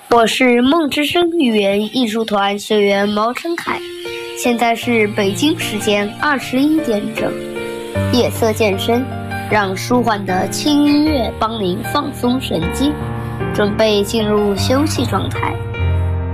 我是梦之声语言艺术团学员毛成凯，现在是北京时间21点整，夜色渐深，让舒缓的轻音乐帮您放松神经，准备进入休息状态。